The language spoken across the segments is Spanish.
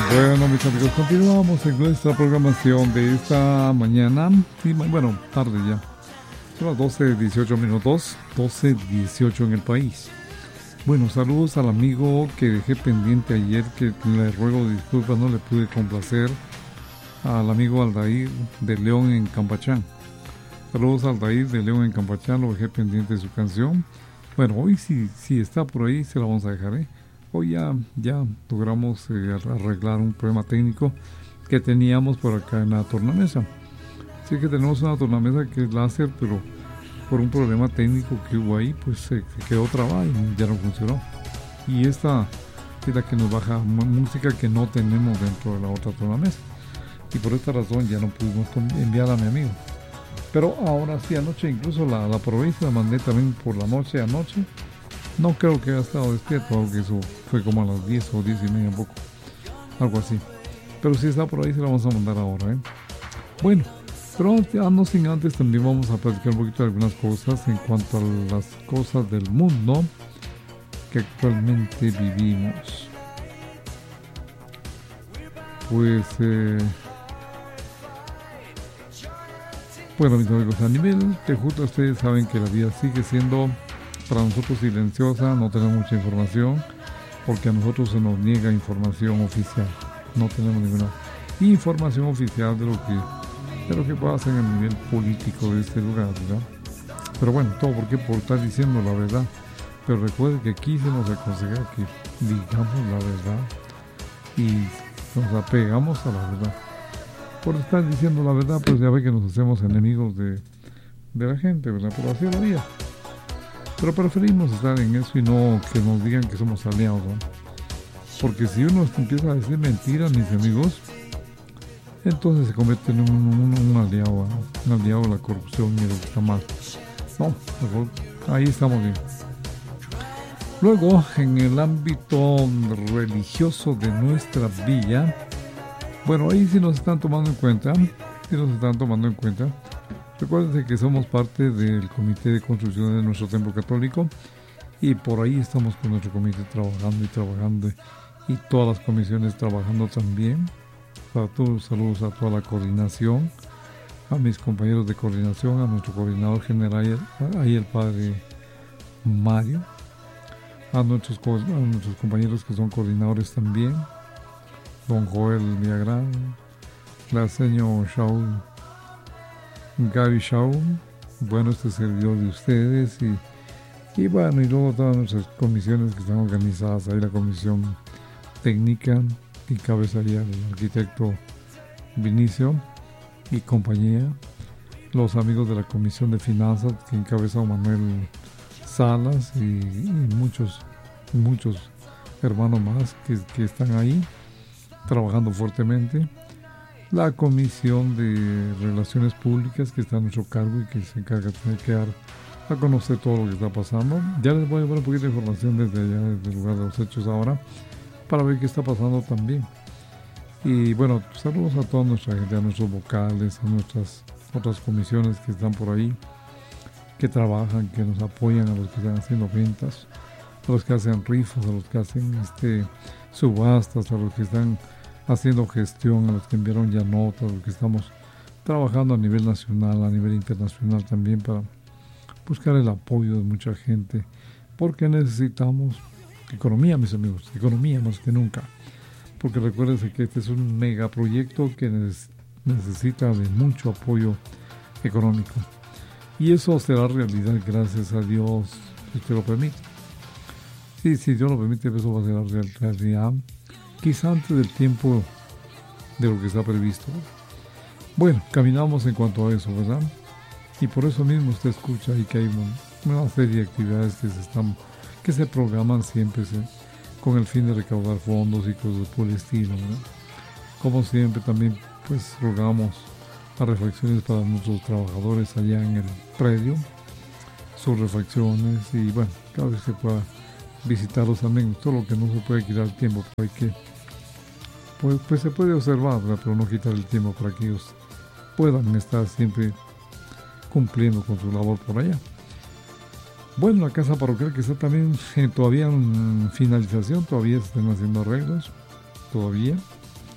Bueno, mis amigos, continuamos en nuestra programación de esta mañana, y bueno, tarde ya. Son las 12:18 minutos, 12:18 en el país. Bueno, saludos al amigo que dejé pendiente ayer, que le ruego disculpas, no le pude complacer, al amigo Aldair de León en Campachán. Saludos a Aldair de León en Campachán, lo dejé pendiente de su canción. Bueno, hoy si está por ahí, se la vamos a dejar, ¿eh? Hoy ya logramos arreglar un problema técnico que teníamos por acá en la tornamesa. Sí que tenemos una tornamesa que es láser, pero por un problema técnico que hubo ahí, pues se quedó trabada y ya no funcionó. Y esta es la que nos baja música que no tenemos dentro de la otra tornamesa. Y por esta razón ya no pudimos enviarla a mi amigo. Pero ahora sí, anoche incluso la probé y se la mandé también por la noche anoche. No creo que haya estado despierto, algo que eso fue como a las 10 o 10:30 un poco, algo así. Pero si está por ahí, se la vamos a mandar ahora, ¿eh? Bueno, pero no sin antes también vamos a platicar un poquito de algunas cosas en cuanto a las cosas del mundo que actualmente vivimos. Pues, bueno, mis amigos, a nivel tejuto, ustedes saben que la vida sigue siendo para nosotros silenciosa, no tenemos mucha información, porque a nosotros se nos niega información oficial. No tenemos ninguna información oficial de lo que pasa en el nivel político de este lugar, ¿verdad? Pero bueno, todo por estar diciendo la verdad. Pero recuerde que aquí se nos aconseja que digamos la verdad y nos apegamos a la verdad. Por estar diciendo la verdad, pues ya ve que nos hacemos enemigos de la gente, ¿verdad? Por así es la vida. Pero preferimos estar en eso y no que nos digan que somos aliados, ¿no? Porque si uno empieza a decir mentiras, mis amigos, entonces se convierte en un aliado, ¿no? Un aliado de la corrupción y de lo que está mal. No, mejor, ahí estamos bien. Luego, en el ámbito religioso de nuestra villa, bueno, ahí sí nos están tomando en cuenta, Recuérdense que somos parte del comité de construcción de nuestro templo católico y por ahí estamos con nuestro comité trabajando y todas las comisiones trabajando también. Saludos a toda la coordinación, a mis compañeros de coordinación, a nuestro coordinador general, ahí el padre Mario, a nuestros compañeros que son coordinadores también, don Joel Villagrán, la señora Gaby Shaw, bueno, este servidor de ustedes y bueno, y luego todas nuestras comisiones que están organizadas, ahí la comisión técnica que encabezaría el arquitecto Vinicio y compañía, los amigos de la comisión de finanzas que encabeza Manuel Salas y muchos hermanos más que están ahí trabajando fuertemente. La comisión de relaciones públicas que está a nuestro cargo y que se encarga de dar a conocer todo lo que está pasando. Ya les voy a dar un poquito de información desde allá, desde el lugar de los hechos ahora, para ver qué está pasando también. Y bueno, saludos a toda nuestra gente, a nuestros vocales, a nuestras otras comisiones que están por ahí, que trabajan, que nos apoyan, a los que están haciendo ventas, a los que hacen rifas, a los que hacen subastas, a los que están haciendo gestión, a los que enviaron ya notas, a los que estamos trabajando a nivel nacional, a nivel internacional también para buscar el apoyo de mucha gente, porque necesitamos economía, mis amigos, economía más que nunca, porque recuérdense que este es un megaproyecto que necesita de mucho apoyo económico, y eso será realidad gracias a Dios, si usted lo permite. Sí, si Dios lo permite, eso va a ser realidad, quizá antes del tiempo de lo que está previsto. Bueno, caminamos en cuanto a eso, ¿verdad? Y por eso mismo usted escucha ahí que hay una serie de actividades que se programan siempre con el fin de recaudar fondos y cosas por el estilo, ¿verdad? Como siempre también pues rogamos las reflexiones para nuestros trabajadores allá en el predio, sus reflexiones y bueno, cada vez se pueda visitarlos también, todo lo que no se puede quitar el tiempo, pero hay que pues se puede observar, ¿verdad? Pero no quitar el tiempo para que ellos puedan estar siempre cumpliendo con su labor por allá. Bueno, la casa parroquial que está también todavía en finalización, todavía se están haciendo arreglos, todavía.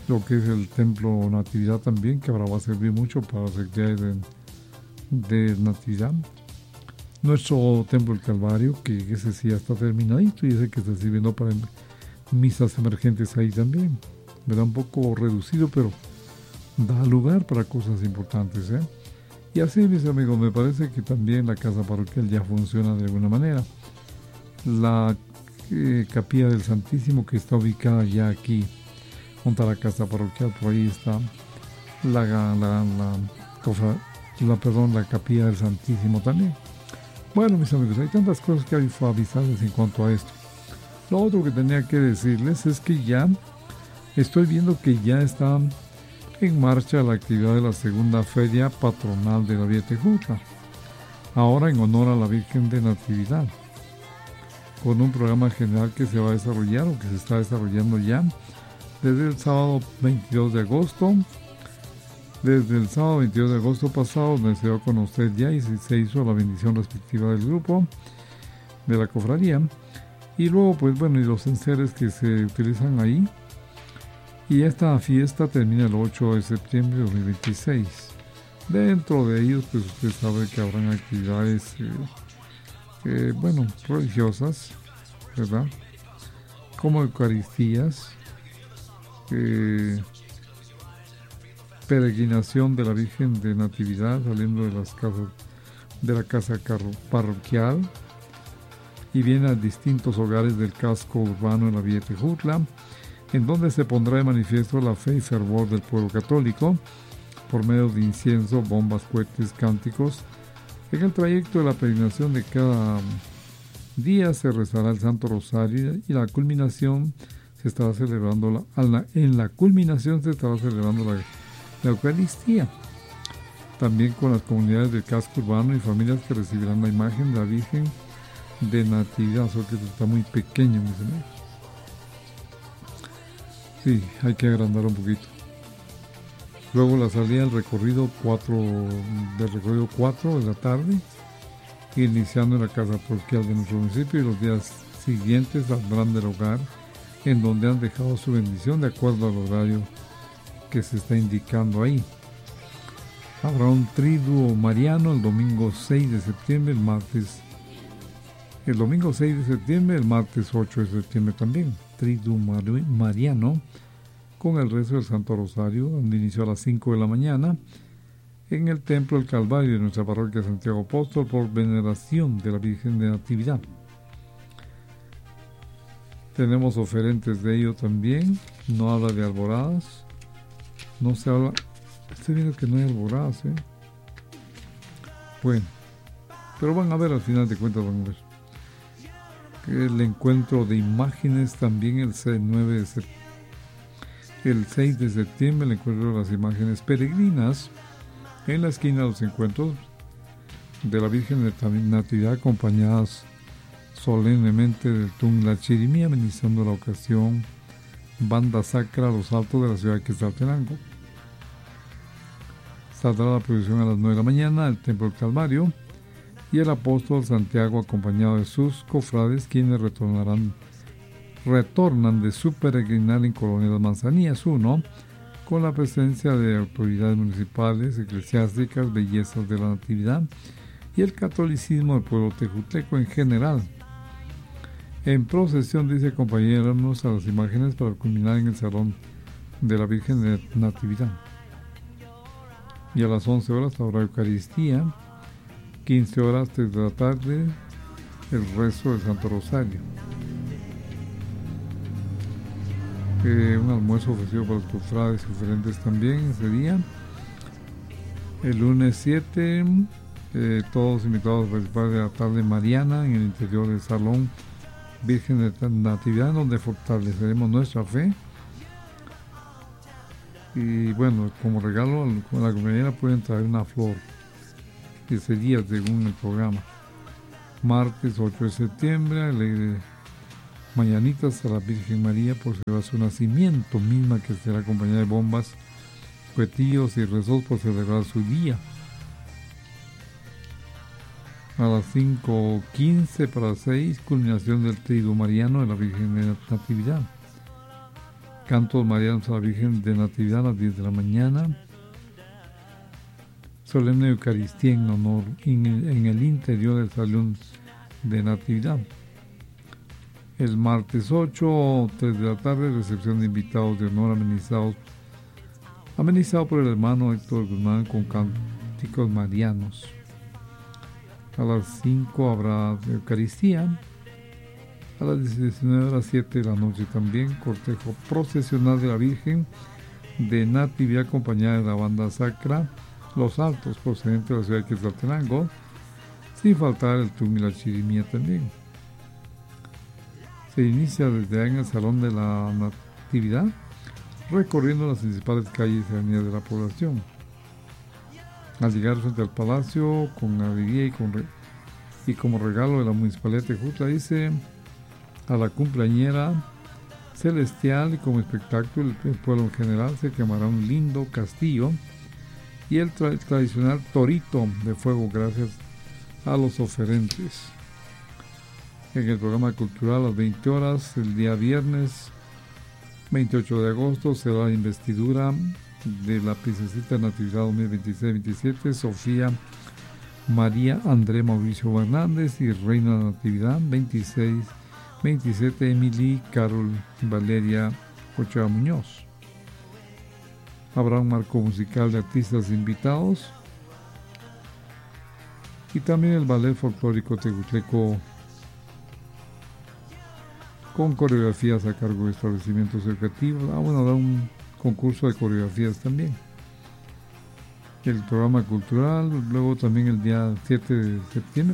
lo que es el templo Natividad también, que ahora va a servir mucho para las actividades de Natividad. Nuestro templo El Calvario, que ese sí ya está terminadito y ese que está sirviendo para misas emergentes ahí también. ¿Verdad? Un poco reducido, pero da lugar para cosas importantes, ¿eh? Y así, mis amigos, me parece que también la casa parroquial ya funciona de alguna manera. La capilla del Santísimo, que está ubicada ya aquí junto a la casa parroquial, por ahí está la capilla del Santísimo también. Bueno, mis amigos, hay tantas cosas que hay que avisarles en cuanto a esto. Lo otro que tenía que decirles es que ya estoy viendo que ya está en marcha la actividad de la segunda feria patronal de la Villa Tejutla, ahora en honor a la Virgen de Natividad, con un programa general que se va a desarrollar o que se está desarrollando ya desde el sábado 22 de agosto. Desde el sábado 22 de agosto pasado, donde se dio a conocer ya y se hizo la bendición respectiva del grupo, de la cofradía, y luego pues bueno, y los enseres que se utilizan ahí. Y esta fiesta termina el 8 de septiembre de 2026. Dentro de ellos, pues usted sabe que habrán actividades, religiosas, ¿verdad? Como Eucaristías, peregrinación de la Virgen de Natividad saliendo de las casas, de la casa parroquial, y viene a distintos hogares del casco urbano en la Villa Tejutla, en donde se pondrá de manifiesto la fe y fervor del pueblo católico por medio de incienso, bombas, cohetes, cánticos. En el trayecto de la peregrinación de cada día se rezará el Santo Rosario y la culminación se estará celebrando la Eucaristía. También con las comunidades del casco urbano y familias que recibirán la imagen de la Virgen de Natividad, solo que está muy pequeño, mis amigos. Sí, hay que agrandar un poquito. Luego la salida del recorrido 4 de la tarde, iniciando en la casa parroquial de nuestro municipio, y los días siguientes saldrán del hogar en donde han dejado su bendición de acuerdo al horario que se está indicando ahí. Habrá un triduo mariano el domingo 6 de septiembre, el martes 8 de septiembre también. Triduo mariano con el rezo del Santo Rosario, donde inició a las 5 de la mañana en el Templo del Calvario de nuestra parroquia Santiago Apóstol por veneración de la Virgen de Natividad. Tenemos oferentes de ello también. No habla de alboradas. No se habla. Estoy viendo que no hay alboradas, ¿eh? Bueno, pero van a ver al final de cuentas, van a ver. El encuentro de imágenes también el 6 de septiembre, el encuentro de las imágenes peregrinas en la esquina de los encuentros de la Virgen de Natividad, acompañadas solemnemente del Tungla Chirimía, amenizando la ocasión, banda sacra a los altos de la ciudad de Quetzaltenango. Saldrá la procesión a las 9 de la mañana del Templo del Calvario y el apóstol Santiago, acompañado de sus cofrades, quienes retornan de su peregrinar en Colonia de las Manzanillas 1, con la presencia de autoridades municipales, eclesiásticas, bellezas de la Natividad y el catolicismo del pueblo tejutleco en general. En procesión, dice, acompañarnos a las imágenes para culminar en el Salón de la Virgen de Natividad. Y a las 11 horas habrá Eucaristía, 15 horas desde la tarde, el rezo del Santo Rosario. Un almuerzo ofrecido para los cofrades y oferentes también ese día. El lunes 7, todos invitados a participar de la tarde mariana en el interior del Salón Virgen de Natividad, donde fortaleceremos nuestra fe. Y bueno, como regalo con la compañera pueden traer una flor ese día según el programa. Martes 8 de septiembre, mañanitas a la Virgen María por celebrar su nacimiento, misma que será acompañada de bombas, cuetillos y rezos por celebrar su día. A las 5:15 para 6, culminación del triduo mariano de la Virgen de Natividad. cantos marianos a la Virgen de Natividad a las 10 de la mañana, solemne Eucaristía en honor en el interior del Salón de Natividad. El martes 8, 3 de la tarde, recepción de invitados de honor amenizado por el hermano Héctor Guzmán con cánticos marianos. A las 5 habrá Eucaristía. A las 19 horas 7 de la noche también, cortejo procesional de la Virgen de Natividad acompañada de la banda sacra Los Altos, procedente de la ciudad de Quetzaltenango, sin faltar el tum y la chirimía también. Se inicia desde ahí en el Salón de la Natividad, recorriendo las principales calles y avenidas de la población. Al llegar frente al palacio, con alegría y como regalo de la Municipalidad de Tejutla, dice a la cumpleañera celestial, y como espectáculo el pueblo en general se quemará un lindo castillo y el tradicional torito de fuego gracias a los oferentes. En el programa cultural a las 20 horas, el día viernes 28 de agosto, será la investidura de la Princesita Natividad 2026-27, Sofía María André Mauricio Hernández, y Reina de Natividad 26-27, Emily Carol Valeria Ochoa Muñoz. Habrá un marco musical de artistas invitados y también el ballet folclórico tejutleco con coreografías a cargo de establecimientos educativos. Habrá un concurso de coreografías también. El programa cultural, luego también el día 7 de septiembre.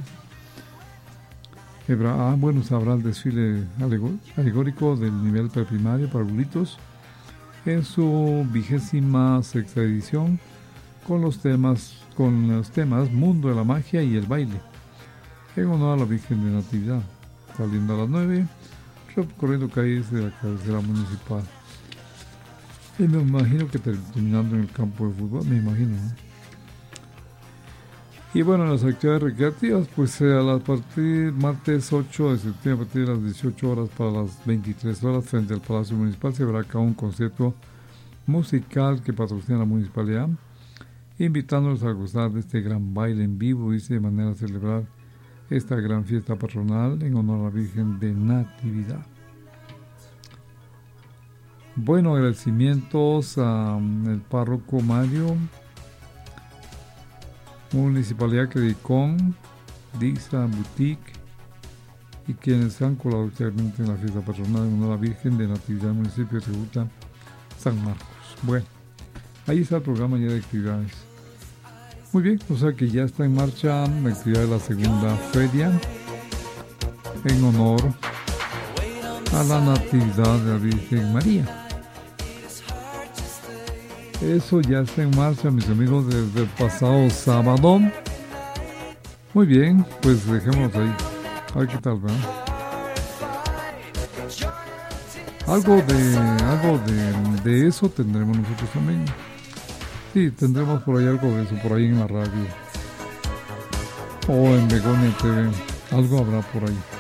Habrá el desfile alegórico del nivel preprimario para abuelitos en su 26ª edición con los temas Mundo de la Magia y el Baile en honor a la Virgen de Natividad, saliendo a las 9, recorriendo calles de la cabecera municipal. Y me imagino que terminando en el campo de fútbol, me imagino, ¿no? Y bueno, las actividades recreativas, pues martes 8 de septiembre, a partir de las 18 horas para las 23 horas, frente al Palacio Municipal, se verá acá un concierto musical que patrocina la municipalidad, invitándolos a gozar de este gran baile en vivo, dice, de manera a celebrar esta gran fiesta patronal en honor a la Virgen de Natividad. Bueno, agradecimientos al párroco Mario, Municipalidad Credicón, Dixa Boutique y quienes han colaborado activamente en la fiesta patronal en honor a la Virgen de Natividad del municipio de Tejutla, San Marcos. Bueno, ahí está el programa ya de actividades. Muy bien, o sea que ya está en marcha la actividad de la segunda feria en honor a la Natividad de la Virgen María. Eso ya está en marcha, mis amigos, desde el pasado sábado. Muy bien, pues dejémoslo ahí. A ver qué tal, ¿verdad? Algo de eso tendremos nosotros también. Sí, tendremos por ahí algo de eso, por ahí en la radio. O en Begonia TV. Algo habrá por ahí.